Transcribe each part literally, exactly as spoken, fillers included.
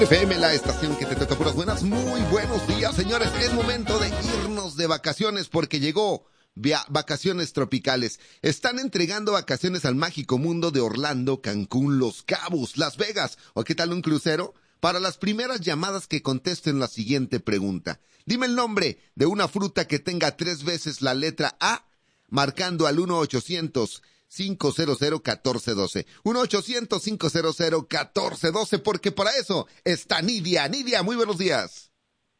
F M, la estación que te toca puras buenas. Muy buenos días, señores. Es momento de irnos de vacaciones porque llegó Via- Vacaciones Tropicales. Están entregando vacaciones al mágico mundo de Orlando, Cancún, Los Cabos, Las Vegas. ¿O qué tal un crucero? Para las primeras llamadas que contesten la siguiente pregunta. Dime el nombre de una fruta que tenga tres veces la letra A, marcando al uno ochocientos cinco cero cero uno cuatro uno dos. uno ochocientos cinco cero cero uno cuatro uno dos, porque para eso está Nidia. Nidia, muy buenos días.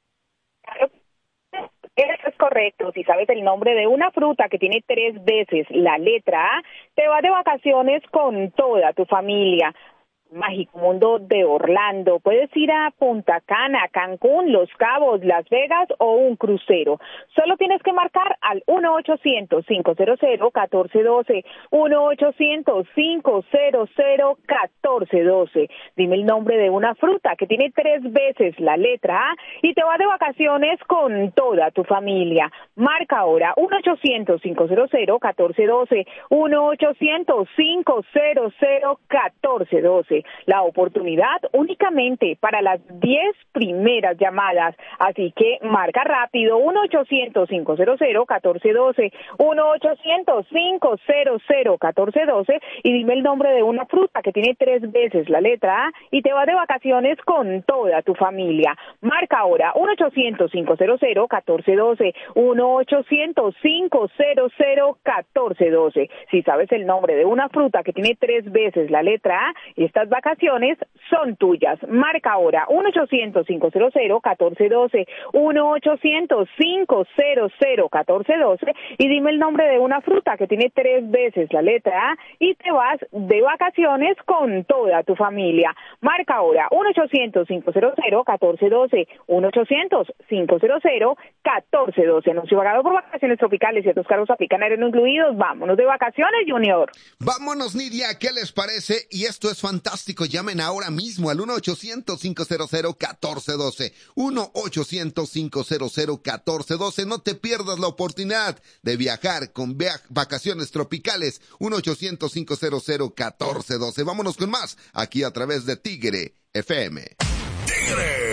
Eso es correcto. Si sabes el nombre de una fruta que tiene tres veces la letra A, te vas de vacaciones con toda tu familia. Mágico mundo de Orlando. Puedes ir a Punta Cana, Cancún, Los Cabos, Las Vegas o un crucero. Solo tienes que marcar al uno ochocientos cinco cero cero uno cuatro uno dos, uno ochocientos cinco cero cero uno cuatro uno dos. Dime el nombre de una fruta que tiene tres veces la letra A y te vas de vacaciones con toda tu familia. Marca ahora uno ochocientos cinco cero cero uno cuatro uno dos, uno ochocientos cinco cero cero uno cuatro uno dos. La oportunidad únicamente para las diez primeras llamadas, así que marca rápido uno ochocientos cinco cero cero uno cuatro uno dos, uno ochocientos cinco cero cero uno cuatro uno dos y dime el nombre de una fruta que tiene tres veces la letra A y te vas de vacaciones con toda tu familia. Marca ahora uno ochocientos cinco cero cero uno cuatro uno dos, uno ochocientos cinco cero cero uno cuatro uno dos. Si sabes el nombre de una fruta que tiene tres veces la letra A y estas vacaciones son tuyas. Marca ahora uno ochocientos cinco cero cero uno cuatro uno dos, uno ochocientos cinco cero cero uno cuatro uno dos y dime el nombre de una fruta que tiene tres veces la letra A y te vas de vacaciones con toda tu familia. Marca ahora uno ochocientos cinco cero cero uno cuatro uno dos, uno ochocientos cinco cero cero uno cuatro uno dos. Anuncio pagado por Vacaciones Tropicales y estos cargos aplican aéreo no incluidos. Vámonos de vacaciones, Junior. Vámonos, Nidia, ¿qué les parece? Y esto es fantástico. Llamen ahora mismo al uno ochocientos cinco cero cero uno cuatro uno dos, uno ochocientos cinco cero cero uno cuatro uno dos. No te pierdas la oportunidad de viajar con via- Vacaciones Tropicales. uno ochocientos cinco cero cero uno cuatro uno dos. Vámonos con más aquí a través de Tigre F M. Tigre.